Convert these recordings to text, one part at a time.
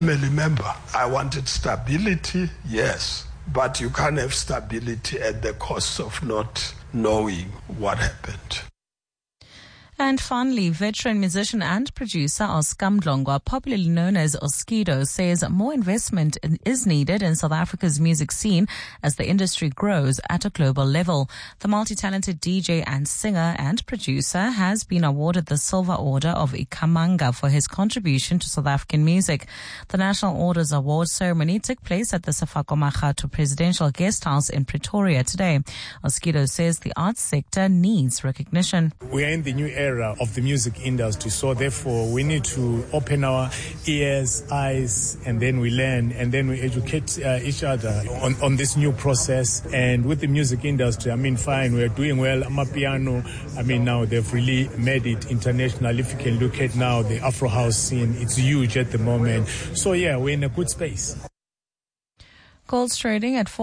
Remember, I wanted stability, yes, but you can't have stability at the cost of not knowing what happened. And finally, veteran musician and producer Oscar Mdlongwa, popularly known as Oskido, says more investment is needed in South Africa's music scene as the industry grows at a global level. The multi-talented DJ and singer and producer has been awarded the Silver Order of Ikhamanga for his contribution to South African music. The National Orders Award ceremony took place at the Sefako Makgatho Presidential Guest House in Pretoria today. Oskido says the arts sector needs recognition. We are in the new era of the music industry, so therefore we need to open our ears, eyes, and then we learn, and then we educate each other on this new process. And with the music industry, fine, we're doing well. Amapiano, now they've really made it international. If you can look at now the Afro house scene, it's huge at the moment. So yeah, we're in a good space. Gold's trading at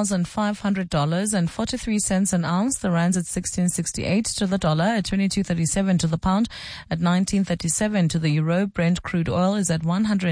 $4,500.43 an ounce. The rand's at 16.68 to the dollar, at 22.37 to the pound, at 19.37 to the euro. Brent crude oil is at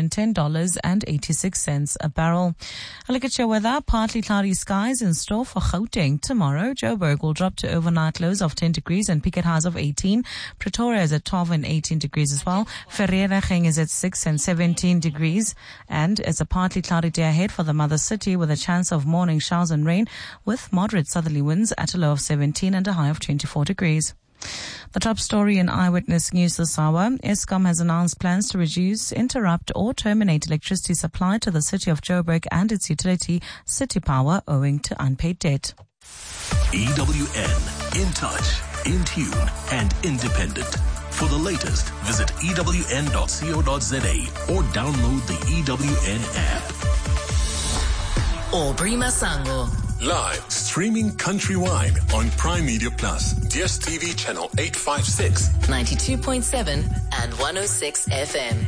$110.86 a barrel. A look at your weather. Partly cloudy skies in store for Gauteng tomorrow. Joburg will drop to overnight lows of 10 degrees and peak at highs of 18. Pretoria is at 12 and 18 degrees as well. Vereeniging is at 6 and 17 degrees. And it's a partly cloudy day ahead for the mother city, with a chance of morning showers and rain with moderate southerly winds at a low of 17 and a high of 24 degrees. The top story in Eyewitness News this hour. Eskom has announced plans to reduce, interrupt or terminate electricity supply to the city of Joburg and its utility City Power owing to unpaid debt. EWN, in touch, in tune and independent. For the latest, visit ewn.co.za or download the EWN app. Aubrey Masango. Live streaming countrywide on Prime Media Plus, DSTV channel 856, 92.7 and 106 FM.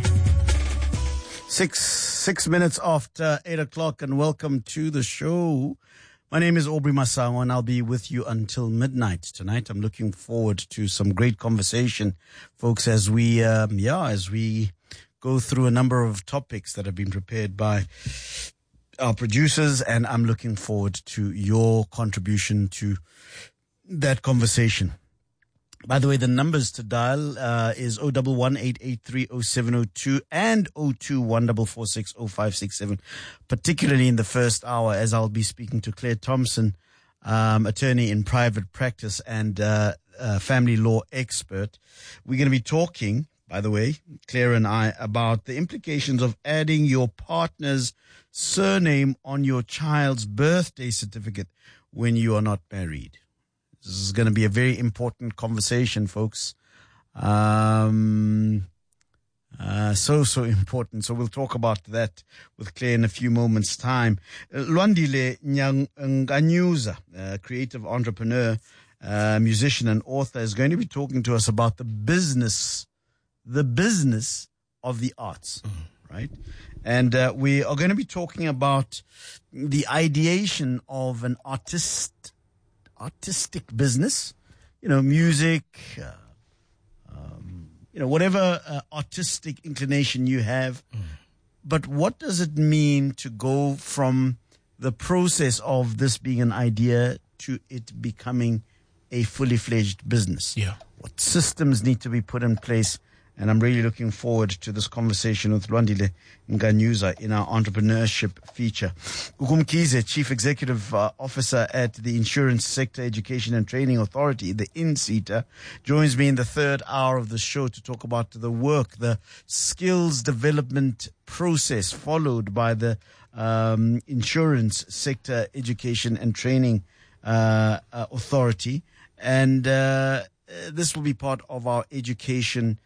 6 minutes after 8 o'clock, and welcome to the show. My name is Aubrey Masango, and I'll be with you until midnight tonight. I'm looking forward to some great conversation, folks, as we go through a number of topics that have been prepared by our producers, and I'm looking forward to your contribution to that conversation. By the way, the numbers to dial is 011-883-0702 and 021-446-0567, particularly in the first hour, as I'll be speaking to Claire Thompson, attorney in private practice and family law expert. We're going to be talking, by the way, Claire and I, about the implications of adding your partner's surname on your child's birthday certificate when you are not married. This is going to be a very important conversation, folks. So important. So we'll talk about that with Claire in a few moments' time. Lwandile Nganyuza, creative entrepreneur, musician and author, is going to be talking to us about the business of the arts, right? And we are going to be talking about the ideation of an artistic business, music, whatever artistic inclination you have. But what does it mean to go from the process of this being an idea to it becoming a fully fledged business? Yeah. What systems need to be put in place? And I'm really looking forward to this conversation with Lwandile Nganyuza in our entrepreneurship feature. Ukumkize, Chief Executive Officer at the Insurance Sector Education and Training Authority, the INSETA, joins me in the third hour of the show to talk about the work, the skills development process followed by the Insurance Sector Education and Training Authority. And this will be part of our education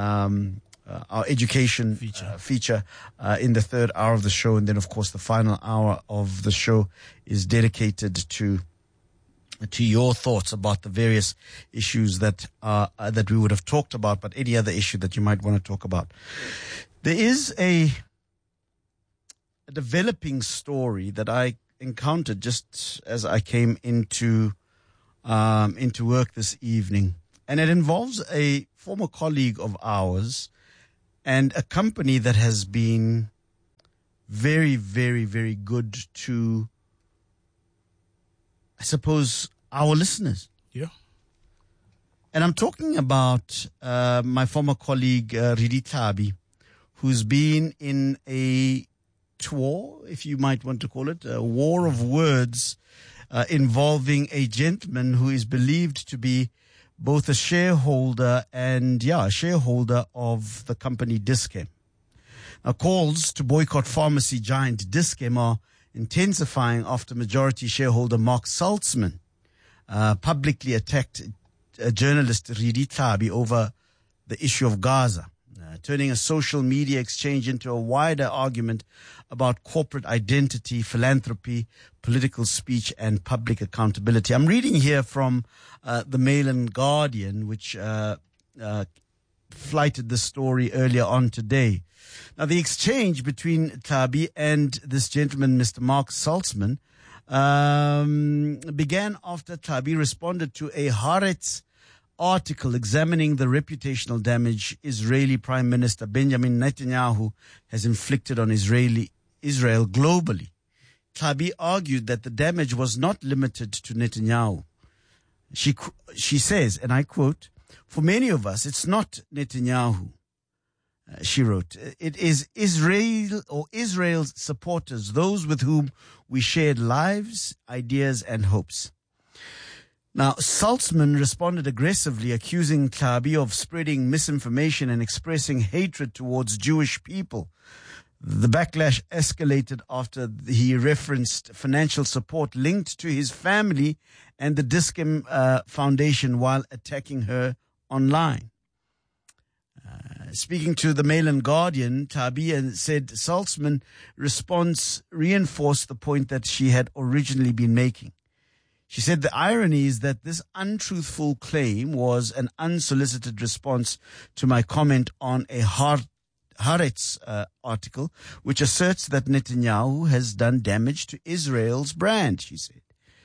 feature in the third hour of the show. And then, of course, the final hour of the show is dedicated to your thoughts about the various issues that we would have talked about, but any other issue that you might want to talk about. There is a developing story that I encountered just as I came into work this evening, and it involves a former colleague of ours and a company that has been very, very, very good to, I suppose, our listeners. Yeah. And I'm talking about my former colleague, Ridi Tlhabi, who's been in a tour, if you might want to call it, a war of words involving a gentleman who is believed to be both a shareholder and, a shareholder of the company Dis-Chem. Now, calls to boycott pharmacy giant Dis-Chem are intensifying after majority shareholder Mark Saltzman publicly attacked journalist Ridi Tlhabi over the issue of Gaza, turning a social media exchange into a wider argument about corporate identity, philanthropy, political speech, and public accountability. I'm reading here from the Mail and Guardian, which flighted the story earlier on today. Now, the exchange between Tlhabi and this gentleman, Mr. Mark Saltzman, began after Tlhabi responded to a Haaretz article examining the reputational damage Israeli Prime Minister Benjamin Netanyahu has inflicted on Israel globally. Tlhabi argued that the damage was not limited to Netanyahu. She says, and I quote, "For many of us, it's not Netanyahu," she wrote. "It is Israel or Israel's supporters, those with whom we shared lives, ideas, and hopes." Now, Saltzman responded aggressively, accusing Tlhabi of spreading misinformation and expressing hatred towards Jewish people. The backlash escalated after he referenced financial support linked to his family and the Dis-Chem Foundation while attacking her online. Speaking to the Mail and Guardian, Tlhabi said Saltzman's response reinforced the point that she had originally been making. She said the irony is that this untruthful claim was an unsolicited response to my comment on a Haaretz article, which asserts that Netanyahu has done damage to Israel's brand, she said.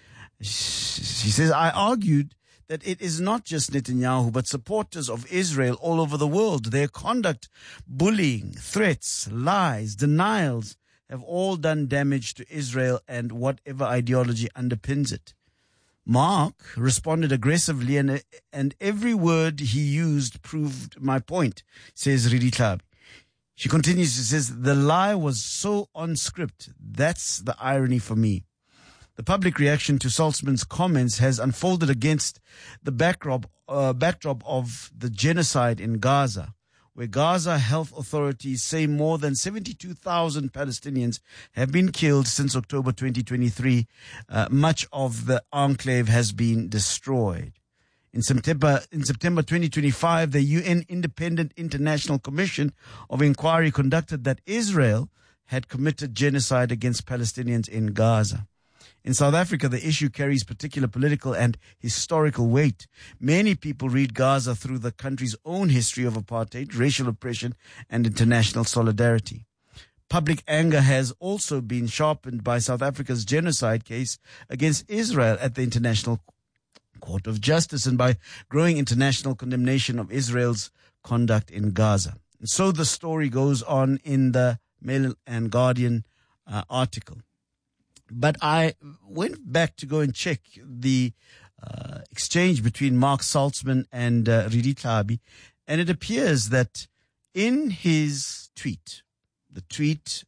She says, "I argued that it is not just Netanyahu, but supporters of Israel all over the world. Their conduct, bullying, threats, lies, denials have all done damage to Israel and whatever ideology underpins it." Mark responded aggressively and every word he used proved my point, says Ridi Tlhabi. She continues, she says, "The lie was so on script. That's the irony for me." The public reaction to Saltzman's comments has unfolded against the backdrop of the genocide in Gaza, where Gaza health authorities say more than 72,000 Palestinians have been killed since October 2023. Much of the enclave has been destroyed. In September 2025, the UN Independent International Commission of Inquiry conducted that Israel had committed genocide against Palestinians in Gaza. In South Africa, the issue carries particular political and historical weight. Many people read Gaza through the country's own history of apartheid, racial oppression, and international solidarity. Public anger has also been sharpened by South Africa's genocide case against Israel at the International Court of Justice and by growing international condemnation of Israel's conduct in Gaza. And so the story goes on in the Mail and Guardian article. But I went back to go and check the exchange between Mark Saltzman and Ridi Tlhabi, and it appears that in his tweet, the tweet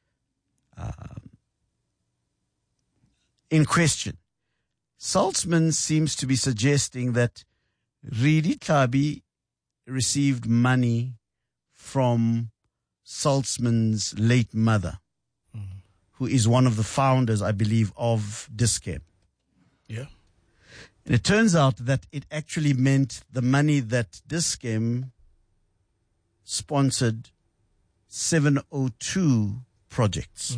in question, Saltzman seems to be suggesting that Ridi Tlhabi received money from Saltzman's late mother, who is one of the founders, I believe, of Dis-Chem. Yeah. And it turns out that it actually meant the money that Dis-Chem sponsored 702 projects.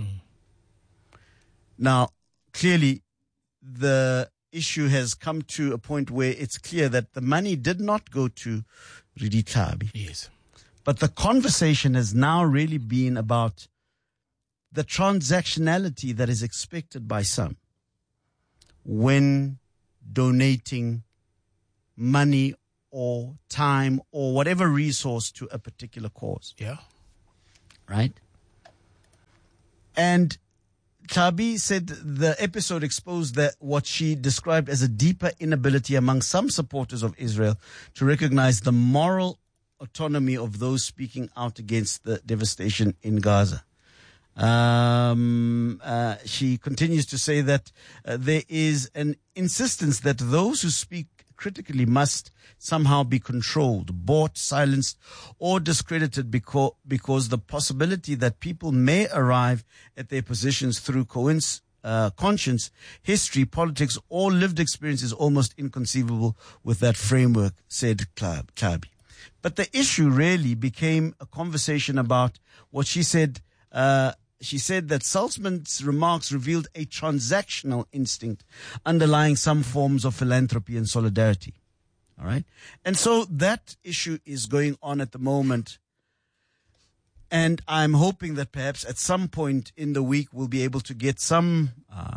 Now, clearly, the issue has come to a point where it's clear that the money did not go to Ridi Tlhabi. Yes. But the conversation has now really been about the transactionality that is expected by some when donating money or time or whatever resource to a particular cause. Yeah. Right? And Tlhabi said the episode exposed that what she described as a deeper inability among some supporters of Israel to recognize the moral autonomy of those speaking out against the devastation in Gaza. She continues to say that there is an insistence that those who speak critically must somehow be controlled, bought, silenced, or discredited because the possibility that people may arrive at their positions through conscience, history, politics, or lived experience is almost inconceivable with that framework, said Tlhabi. But the issue really became a conversation about what she said. She said that Salzman's remarks revealed a transactional instinct underlying some forms of philanthropy and solidarity. All right. And so that issue is going on at the moment. And I'm hoping that perhaps at some point in the week we'll be able to get some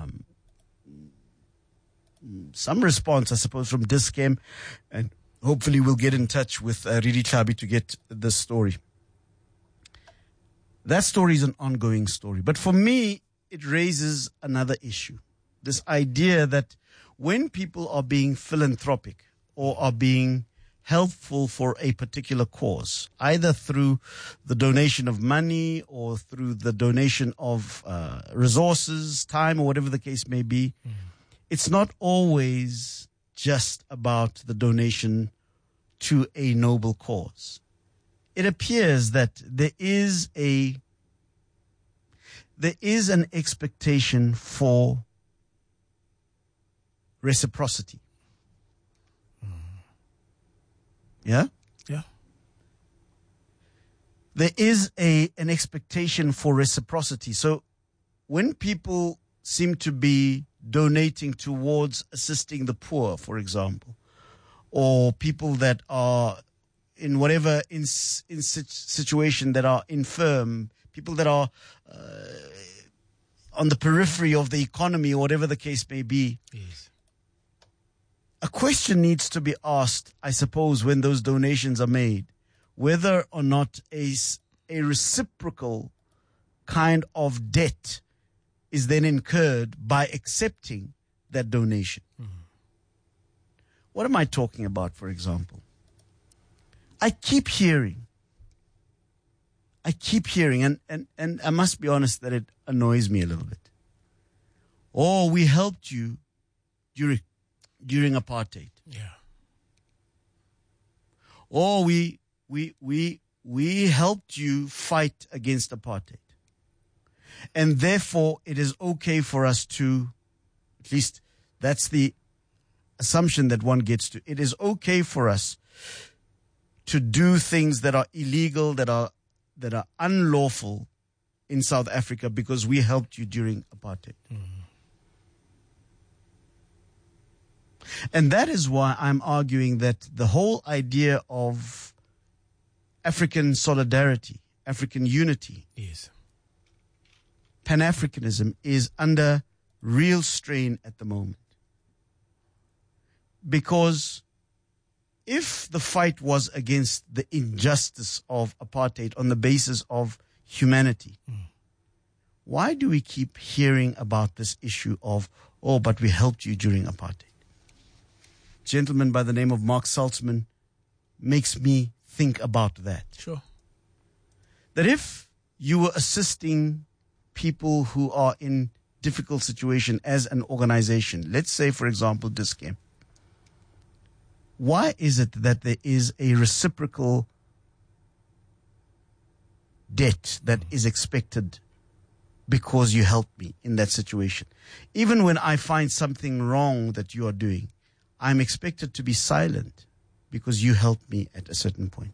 response, I suppose, from Dis-Chem. And hopefully we'll get in touch with Riri Tlhabi to get this story. That story is an ongoing story. But for me, it raises another issue. This idea that when people are being philanthropic or are being helpful for a particular cause, either through the donation of money or through the donation of resources, time, or whatever the case may be, it's not always just about the donation to a noble cause. It appears that there is an expectation for reciprocity. Yeah? Yeah. There is an expectation for reciprocity. So when people seem to be donating towards assisting the poor, for example, or people that are in whatever situation that are infirm, people that are on the periphery of the economy, or whatever the case may be. Yes. A question needs to be asked, I suppose, when those donations are made, whether or not a reciprocal kind of debt is then incurred by accepting that donation. Mm-hmm. What am I talking about, for example? I keep hearing, and I must be honest that it annoys me a little bit. Oh, we helped you during apartheid. Yeah. Oh, we helped you fight against apartheid. And therefore, it is okay for us to, at least that's the assumption that one gets to. It is okay for us to do things that are illegal, that are unlawful in South Africa because we helped you during apartheid. Mm-hmm. And that is why I'm arguing that the whole idea of African solidarity, African unity, yes, Pan-Africanism is under real strain at the moment. Because if the fight was against the injustice of apartheid on the basis of humanity, why do we keep hearing about this issue of, oh, but we helped you during apartheid? Gentleman by the name of Mark Saltzman makes me think about that. Sure. That if you were assisting people who are in difficult situation as an organization, let's say, for example, Dis-Chem, why is it that there is a reciprocal debt that is expected because you helped me in that situation? Even when I find something wrong that you are doing, I'm expected to be silent because you helped me at a certain point.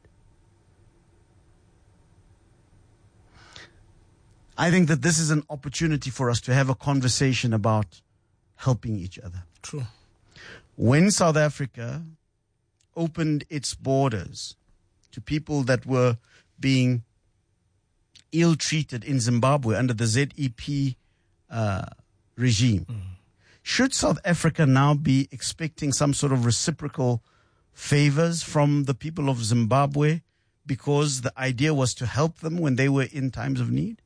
I think that this is an opportunity for us to have a conversation about helping each other. True. When South Africa opened its borders to people that were being ill-treated in Zimbabwe under the ZEP regime, should South Africa now be expecting some sort of reciprocal favors from the people of Zimbabwe because the idea was to help them when they were in times of need?